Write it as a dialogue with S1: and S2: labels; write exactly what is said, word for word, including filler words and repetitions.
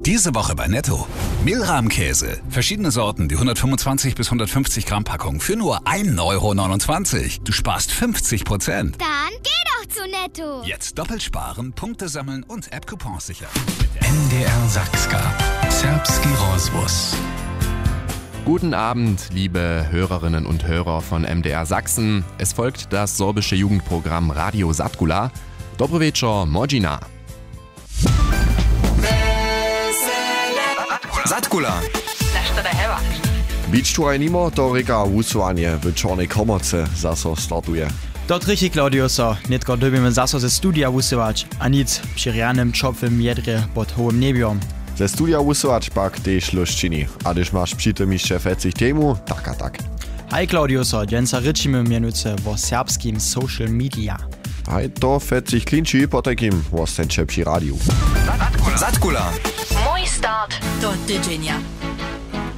S1: Diese Woche bei Netto. Milram-Käse. Verschiedene Sorten, die hundertfünfundzwanzig bis hundertfünfzig Gramm Packung für nur ein Euro neunundzwanzig. Du sparst fünfzig Prozent.
S2: Dann geh doch zu Netto.
S1: Jetzt doppelt sparen, Punkte sammeln und App-Coupons sichern.
S3: M D R Sakska. Serbski Rozwus.
S4: Guten Abend, liebe Hörerinnen und Hörer von M D R Sachsen. Es folgt das sorbische Jugendprogramm Radio Satkula. Dobry wieczór, Mojina.
S5: Satkula.
S6: Wczoraj nimo to reka usłanie w czarnej komorce zaso startuje.
S7: To trichy Claudiosa, nie tylko dobimy zaso ze studia usyłać, a nic przy rjanym czopwym jedrze pod hołym niebiom.
S6: Ze studia usyłać pak też luszczyni, a gdyż masz przy tym jeszcze fecich temu, tak a tak.
S7: Hej Claudiosa, dżęca ryczymy mianujce o serbskim social media.
S6: Hej to fecich klinczy po takim własnym przy radiu.
S5: Satkula.
S8: Mój start do tydzienia.